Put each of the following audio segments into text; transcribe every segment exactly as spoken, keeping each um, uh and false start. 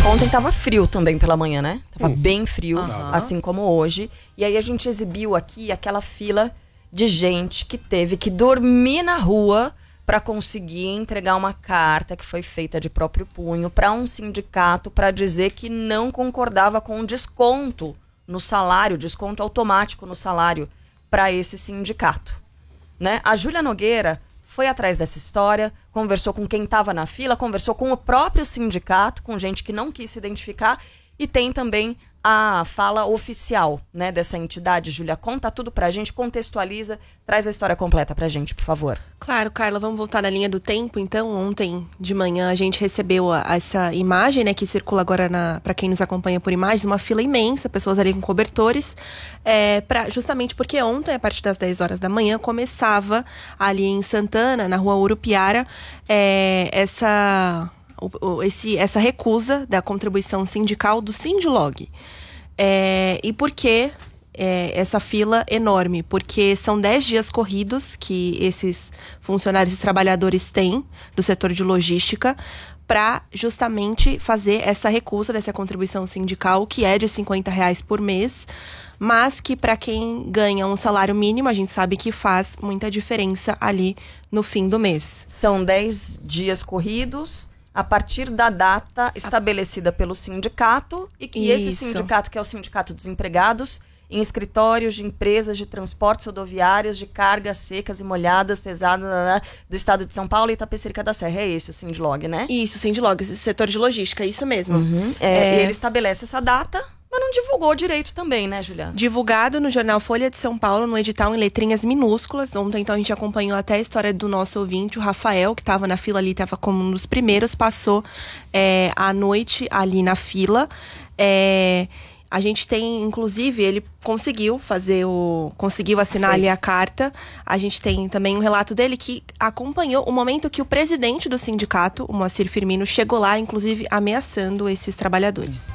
Ontem tava frio também pela manhã, né? Tava hum. bem frio, uhum. assim como hoje. E aí a gente exibiu aqui aquela fila de gente que teve que dormir na rua para conseguir entregar uma carta que foi feita de próprio punho para um sindicato para dizer que não concordava com o desconto no salário, desconto automático no salário para esse sindicato, né? A Júlia Nogueira foi atrás dessa história, conversou com quem estava na fila, conversou com o próprio sindicato, com gente que não quis se identificar, e tem também a fala oficial, né, dessa entidade. Júlia, conta tudo pra gente, contextualiza, traz a história completa pra gente, por favor. Claro, Carla, vamos voltar na linha do tempo. Então, ontem de manhã a gente recebeu a, essa imagem, né, que circula agora na, pra quem nos acompanha por imagens, uma fila imensa, pessoas ali com cobertores, é, pra, justamente porque ontem, a partir das dez horas da manhã, começava ali em Santana, na rua Urupiara, é, essa... Esse, essa recusa da contribuição sindical do Sindlog. É, e por que é, essa fila enorme? Porque são dez dias corridos que esses funcionários e trabalhadores têm do setor de logística para justamente fazer essa recusa dessa contribuição sindical, que é de cinquenta reais por mês, mas que para quem ganha um salário mínimo, a gente sabe que faz muita diferença ali no fim do mês. São dez dias corridos a partir da data estabelecida pelo sindicato, e que Isso. esse sindicato, que é o Sindicato dos Empregados, em escritórios de empresas de transportes rodoviários de cargas secas e molhadas pesadas, né, do estado de São Paulo e Itapecerica da Serra. É esse o Sindlog, né? Isso, Sindlog, esse setor de logística, isso mesmo. Uhum. É, é... Ele estabelece essa data, mas não divulgou direito também, né, Juliana? Divulgado no jornal Folha de São Paulo, no edital em letrinhas minúsculas. Ontem, então, a gente acompanhou até a história do nosso ouvinte, o Rafael, que estava na fila ali, estava como um dos primeiros, passou é, a noite ali na fila. É, a gente tem, inclusive, ele conseguiu fazer o... conseguiu assinar Fez. ali a carta. A gente tem também um relato dele que acompanhou o momento que o presidente do sindicato, o Moacir Firmino, chegou lá, inclusive, ameaçando esses trabalhadores.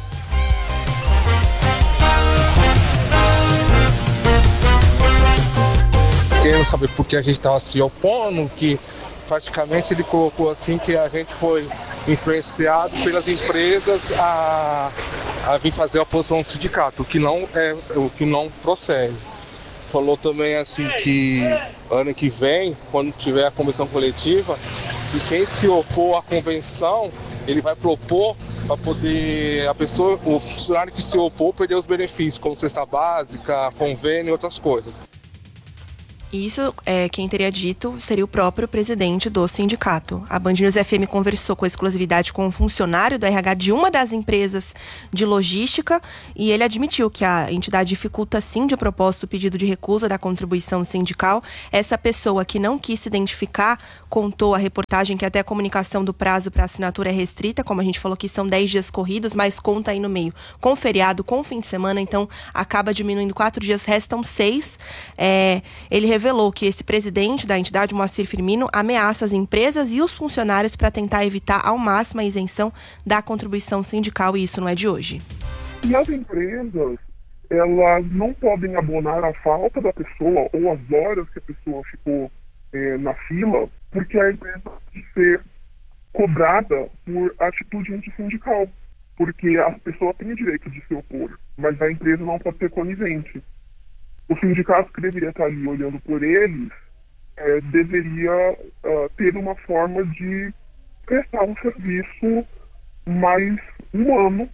Querendo saber por que a gente estava se opondo, que praticamente ele colocou assim que a gente foi influenciado pelas empresas a, a vir fazer a oposição do sindicato, o que não é, o que não procede. Falou também assim que ano que vem, quando tiver a convenção coletiva, que quem se opor à convenção, ele vai propor para poder a pessoa, o funcionário que se opor, perder os benefícios, como cesta básica, convênio e outras coisas. Isso, é, quem teria dito seria o próprio presidente do sindicato. A Band News F M conversou com exclusividade com um funcionário do R H de uma das empresas de logística, e ele admitiu que a entidade dificulta sim de propósito o pedido de recusa da contribuição sindical. Essa pessoa que não quis se identificar contou à reportagem que até a comunicação do prazo para assinatura é restrita, como a gente falou que são dez dias corridos, mas conta aí no meio com feriado, com fim de semana, então acaba diminuindo quatro dias, restam seis. É, ele revelou que esse presidente da entidade, Moacir Firmino, ameaça as empresas e os funcionários para tentar evitar ao máximo a isenção da contribuição sindical, e isso não é de hoje. E as empresas, elas não podem abonar a falta da pessoa ou as horas que a pessoa ficou é, na fila, porque a empresa pode ser cobrada por atitude antissindical, porque a pessoa tem o direito de se opor, mas a empresa não pode ser conivente. O sindicato que deveria estar ali olhando por eles é, deveria uh, ter uma forma de prestar um serviço mais humano.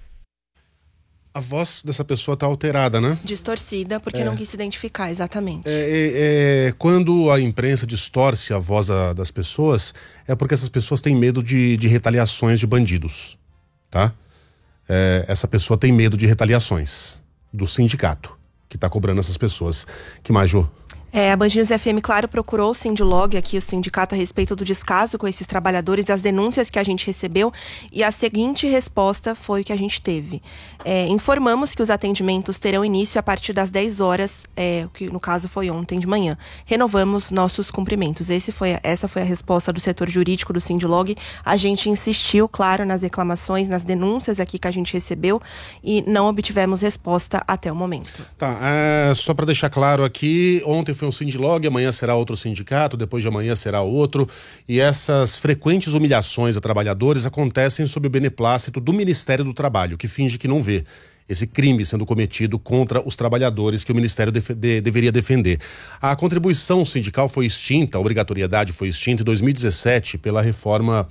A voz dessa pessoa está alterada, né? Distorcida, porque é. não quis se identificar, exatamente. É, é, é, quando a imprensa distorce a voz da, das pessoas, é porque essas pessoas têm medo de, de retaliações de bandidos, tá? É, essa pessoa tem medo de retaliações do sindicato que está cobrando essas pessoas. Que mais, Jô? É, a Band News F M, claro, procurou o Sindlog, aqui o sindicato, a respeito do descaso com esses trabalhadores e as denúncias que a gente recebeu, e a seguinte resposta foi o que a gente teve. É, informamos que os atendimentos terão início a partir das dez horas, é, que no caso foi ontem de manhã. Renovamos nossos cumprimentos. Esse foi, essa foi a resposta do setor jurídico do Sindlog. A gente insistiu, claro, nas reclamações, nas denúncias aqui que a gente recebeu, e não obtivemos resposta até o momento. Tá, é, só para deixar claro aqui, ontem foi foi um Sindilog, amanhã será outro sindicato, depois de amanhã será outro. E essas frequentes humilhações a trabalhadores acontecem sob o beneplácito do Ministério do Trabalho, que finge que não vê esse crime sendo cometido contra os trabalhadores que o Ministério def- de- deveria defender. A contribuição sindical foi extinta, a obrigatoriedade foi extinta em dois mil e dezessete pela reforma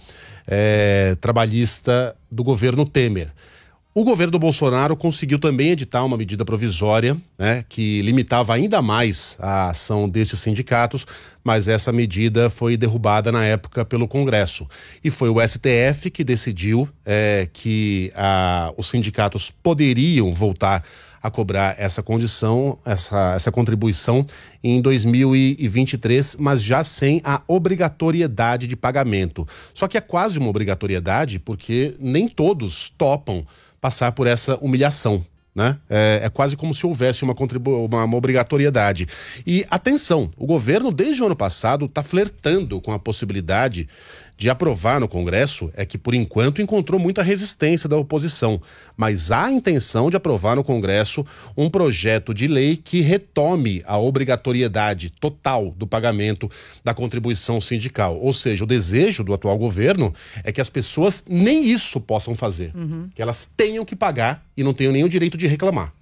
é, trabalhista do governo Temer. O governo do Bolsonaro conseguiu também editar uma medida provisória, né, que limitava ainda mais a ação destes sindicatos, mas essa medida foi derrubada na época pelo Congresso. E foi o S T F que decidiu é, que a, os sindicatos poderiam voltar a cobrar essa condição, essa, essa contribuição em dois mil e vinte e três, mas já sem a obrigatoriedade de pagamento. Só que é quase uma obrigatoriedade porque nem todos topam passar por essa humilhação, né? É, é quase como se houvesse uma, contribu- uma, uma obrigatoriedade. E atenção, o governo desde o ano passado está flertando com a possibilidade de aprovar no Congresso, é que por enquanto encontrou muita resistência da oposição, mas há a intenção de aprovar no Congresso um projeto de lei que retome a obrigatoriedade total do pagamento da contribuição sindical. Ou seja, o desejo do atual governo é que as pessoas nem isso possam fazer, uhum. que elas tenham que pagar e não tenham nem o direito de reclamar.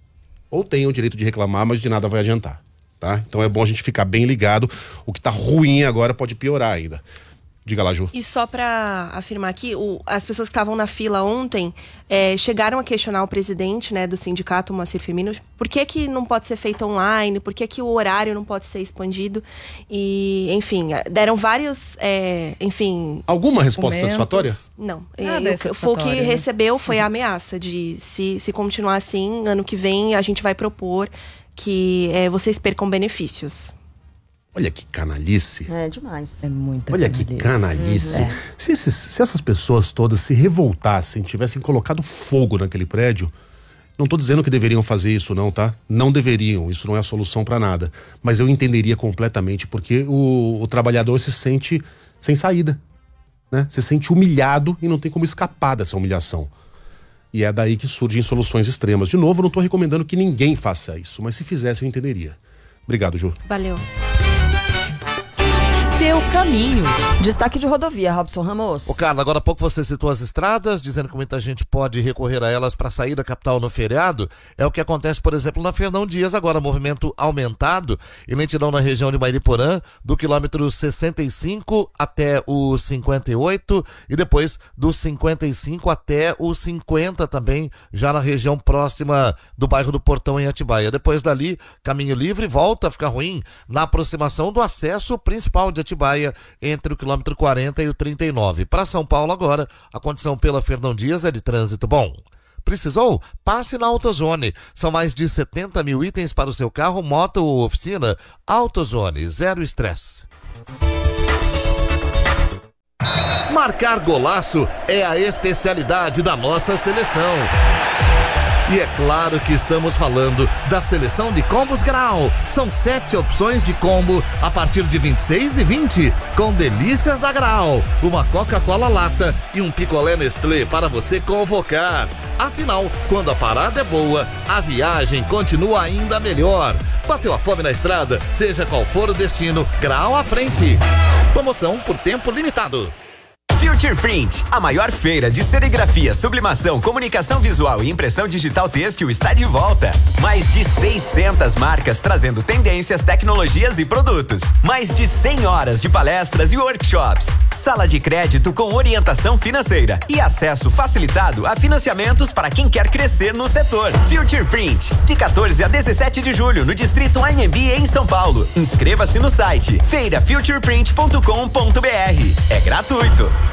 Ou tenham o direito de reclamar, mas de nada vai adiantar, tá? Então é bom a gente ficar bem ligado, o que tá ruim agora pode piorar ainda. Diga lá, Ju. E só para afirmar aqui, o, as pessoas que estavam na fila ontem é, chegaram a questionar o presidente, né, do sindicato, o Moacir Firmino, por que que não pode ser feito online, por que que o horário não pode ser expandido e, enfim, deram vários, é, enfim... Alguma resposta comentos. satisfatória? Não. É, foi o que né? recebeu foi a ameaça de se, se continuar assim, ano que vem a gente vai propor que é, vocês percam benefícios. Olha que canalice. É demais. É muita Olha canalice. que canalice. Uhum. É. Se, esses, se essas pessoas todas se revoltassem, tivessem colocado fogo naquele prédio, não tô dizendo que deveriam fazer isso não, tá? Não deveriam, isso não é a solução para nada. Mas eu entenderia completamente, porque o, o trabalhador se sente sem saída, né? Se sente humilhado e não tem como escapar dessa humilhação. E é daí que surgem soluções extremas. De novo, não tô recomendando que ninguém faça isso, mas se fizesse eu entenderia. Obrigado, Ju. Valeu. Seu caminho. Destaque de rodovia, Robson Ramos. Ô, Carla, agora há pouco você citou as estradas, dizendo que muita gente pode recorrer a elas para sair da capital no feriado. É o que acontece, por exemplo, na Fernão Dias agora, movimento aumentado e lentidão na região de Mairiporã, do quilômetro sessenta e cinco até o cinquenta e oito e depois do cinquenta e cinco até o cinquenta também, já na região próxima do bairro do Portão em Atibaia. Depois dali, caminho livre, volta a ficar ruim na aproximação do acesso principal de Atibaia. Atibaia, entre o quilômetro quarenta e o trinta e nove. Para São Paulo agora, a condição pela Fernão Dias é de trânsito bom. Precisou? Passe na AutoZone. São mais de setenta mil itens para o seu carro, moto ou oficina. AutoZone, zero estresse. Marcar golaço é a especialidade da nossa seleção. E é claro que estamos falando da seleção de combos Grau. São sete opções de combo a partir de vinte e seis e vinte, com delícias da Grau. Uma Coca-Cola lata e um picolé Nestlé para você convocar. Afinal, quando a parada é boa, a viagem continua ainda melhor. Bateu a fome na estrada? Seja qual for o destino, Grau à frente. Promoção por tempo limitado. Future Print, a maior feira de serigrafia, sublimação, comunicação visual e impressão digital têxtil está de volta. Mais de seiscentas marcas trazendo tendências, tecnologias e produtos. Mais de cem horas de palestras e workshops. Sala de crédito com orientação financeira e acesso facilitado a financiamentos para quem quer crescer no setor. Future Print, de quatorze a dezessete de julho no Distrito Anhembi em São Paulo. Inscreva-se no site feira future print ponto com ponto b r. É gratuito.